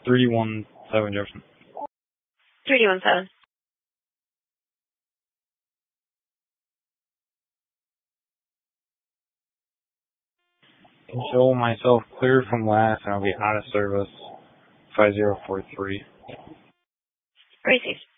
317 Jefferson. 317. Show myself clear from last, and I'll be out of service. 5043. Received.